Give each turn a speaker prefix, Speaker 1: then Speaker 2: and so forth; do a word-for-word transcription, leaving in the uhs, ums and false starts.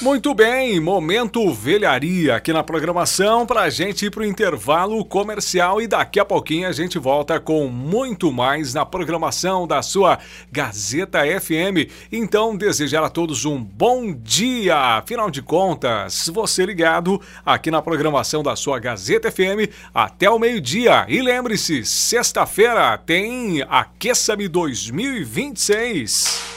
Speaker 1: Muito bem, momento velharia aqui na programação para a gente ir para o intervalo comercial e daqui a pouquinho a gente volta com muito mais na programação da sua Gazeta F M. Então, desejar a todos um bom dia. Afinal de contas, você ligado aqui na programação da sua Gazeta F M até o meio-dia. E lembre-se, sexta-feira tem Aqueça-me dois mil e vinte e seis.